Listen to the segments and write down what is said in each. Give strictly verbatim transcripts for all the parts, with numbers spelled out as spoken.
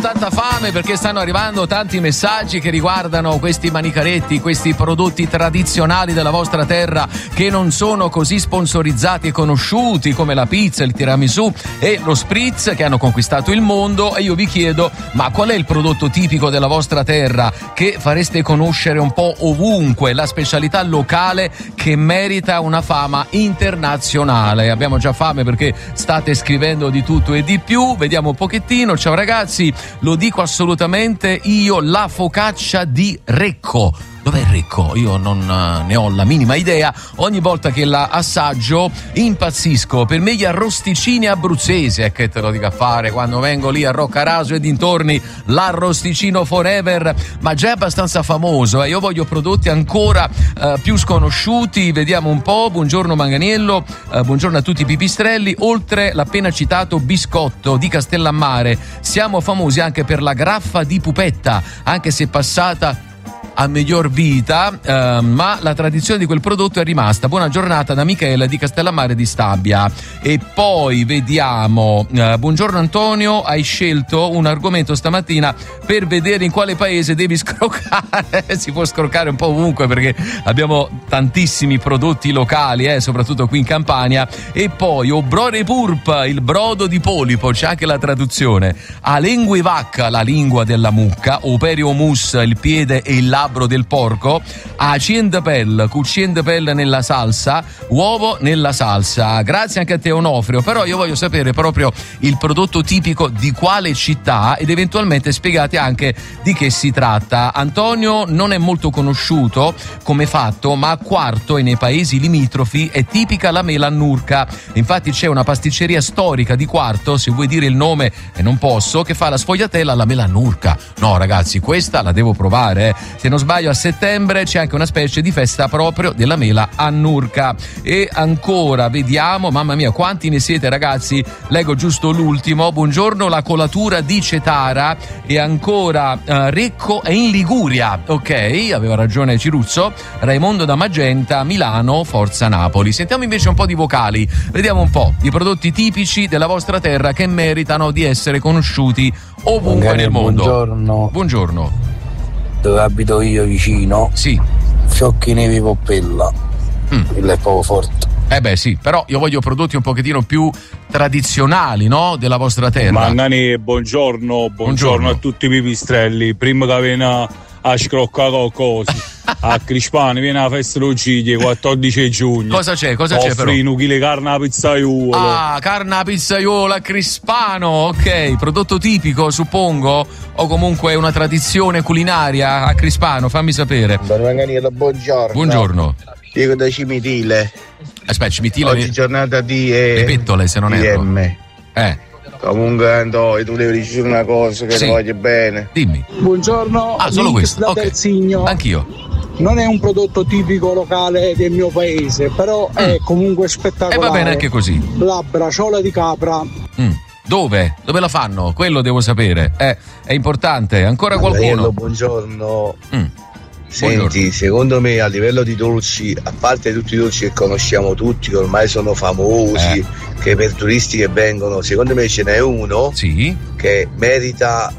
tanta fame perché stanno arrivando tanti messaggi che riguardano questi manicaretti, questi prodotti tradizionali della vostra terra che non sono così sponsorizzati e conosciuti come la pizza, il tiramisù e lo spritz che hanno conquistato il mondo. E io vi chiedo, ma qual è il prodotto tipico della vostra terra che fareste conoscere un po' ovunque, la specialità locale che merita una fama internazionale? Abbiamo già fame perché state scrivendo di tutto e di più. Vediamo un pochettino. Ciao ragazzi, lo dico assolutamente io, la focaccia di Recco. Dov'è Recco? Io non ne ho la minima idea. Ogni volta che la assaggio impazzisco. Per me gli arrosticini abruzzesi, e che te lo dica a fare quando vengo lì a Roccaraso e dintorni, l'arrosticino forever, ma già è abbastanza famoso. Eh. Io voglio prodotti ancora eh, più sconosciuti. Vediamo un po'. Buongiorno Manganiello, eh, buongiorno a tutti i pipistrelli. Oltre l'appena citato biscotto di Castellammare, siamo famosi anche per la graffa di pupetta, anche se passata a miglior vita, eh, ma la tradizione di quel prodotto è rimasta. Buona giornata da Michele di Castellammare di Stabia. E poi vediamo, eh, buongiorno Antonio, hai scelto un argomento stamattina per vedere in quale paese devi scroccare. Si può scroccare un po' ovunque perché abbiamo tantissimi prodotti locali, eh, soprattutto qui in Campania. E poi obrore purp, il brodo di polipo, c'è anche la traduzione. A lingue vacca, la lingua della mucca. Operio mus, il piede e il labbro del porco. A ciendapelle, cucciendapelle nella salsa, uovo nella salsa. Grazie anche a te Onofrio, però io voglio sapere proprio il prodotto tipico di quale città ed eventualmente spiegate anche di che si tratta. Antonio, non è molto conosciuto come fatto, ma a Quarto e nei paesi limitrofi è tipica la mela annurca. Infatti c'è una pasticceria storica di Quarto, se vuoi dire il nome e non posso, che fa la sfogliatella alla mela annurca. No ragazzi, questa la devo provare, eh. Se non sbaglio a settembre c'è anche una specie di festa proprio della mela annurca. E ancora vediamo, mamma mia quanti ne siete ragazzi, leggo giusto l'ultimo. Buongiorno, la colatura di Cetara. E ancora uh, Recco è in Liguria, ok, aveva ragione Ciruzzo. Raimondo da Magenta, Milano, Forza Napoli. Sentiamo invece un po' di vocali, vediamo un po' i prodotti tipici della vostra terra che meritano di essere conosciuti ovunque Magari nel mondo. Buongiorno. Buongiorno. Dove abito io vicino, sì, Fiocchi Nevi Poppella, mm. il è poco forte. Eh beh sì, però io voglio prodotti un pochettino più tradizionali, no? Della vostra terra. Mangani, buongiorno, buongiorno, buongiorno a tutti i pipistrelli. Prima che viene a scroccare qualcosa a Crispani viene la festa Luciglie quattordici giugno. Cosa c'è? Cosa c'è però? Offri un chilo di carne alla pizzaiola. Ah, carne alla pizzaiola a Crispano, ok. Prodotto tipico, suppongo, o comunque una tradizione culinaria a Crispano, fammi sapere. Manganiello, buongiorno. Buongiorno. Dico da Cimitile. Aspetta, Cimitile. Oggi giornata di eh, le pettole, se non erro. Eh. Comunque Antonio, tu devi dire una cosa che sì. ti voglio bene. Dimmi. Buongiorno. Ah, solo questo. Da okay. Terzigno. Anch'io. Non è un prodotto tipico locale del mio paese, però mm. è comunque spettacolare. E va bene anche così. La braciola di capra. Mm. Dove? Dove la fanno? Quello devo sapere. Eh, è importante. Ancora qualcuno? Manganiello, buongiorno. Mm. Senti, buongiorno. Secondo me a livello di dolci, a parte tutti i dolci che conosciamo tutti, che ormai sono famosi, eh. che per turisti che vengono, secondo me ce n'è uno sì. che merita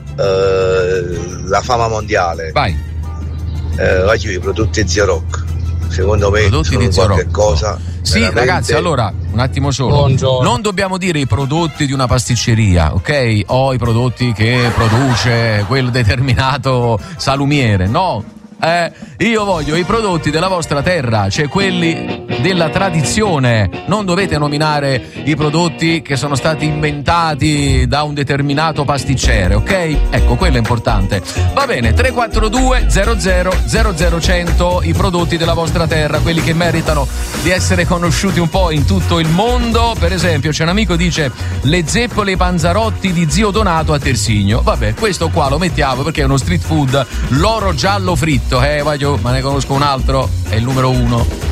eh, la fama mondiale. Vai. Eh, i prodotti Zio Rock. Secondo me prodotti sono di Zio qualche Rock. cosa. Sì, veramente... ragazzi, allora, un attimo solo. Buongiorno. Non dobbiamo dire i prodotti di una pasticceria, ok? O i prodotti che produce quel determinato salumiere, no? Eh, io voglio i prodotti della vostra terra, cioè quelli della tradizione. Non dovete nominare i prodotti che sono stati inventati da un determinato pasticcere, ok? Ecco, quello è importante. Va bene, tre quattro due zero zero zero zero cento, i prodotti della vostra terra, quelli che meritano di essere conosciuti un po' in tutto il mondo. Per esempio, c'è un amico che dice le zeppole e i panzarotti di zio Donato a Tersigno. Vabbè, questo qua lo mettiamo perché è uno street food, l'oro giallo fritto. Eh, voglio, ma ne conosco un altro, è il numero uno.